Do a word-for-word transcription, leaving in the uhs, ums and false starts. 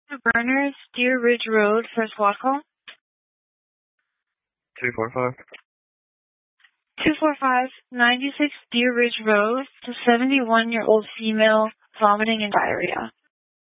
Burners, Deer Ridge Road, first watch call. two four five. two four five, ninety-six Deer Ridge Road, to seventy-one-year-old female, vomiting and diarrhea.